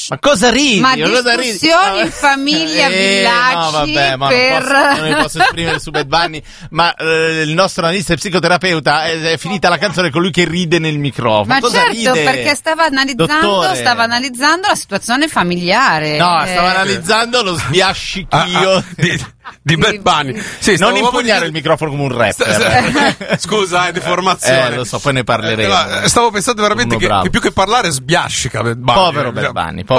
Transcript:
Ma cosa ridi? Ma cosa discussioni in famiglia, villaggi, no, vabbè, ma non mi posso esprimere su Bad Bunny, ma il nostro analista e psicoterapeuta è finita la canzone con lui che ride nel microfono. Ma cosa certo, ride? perché stava analizzando la situazione familiare. No, stava analizzando lo sbiascichio di Bad Bunny. Sì, non impugnare il microfono come un rapper. Scusa, deformazione. Lo so, poi ne parleremo. Stavo pensando veramente che più che parlare sbiascica Bad Bunny. Povero Bad Bunny.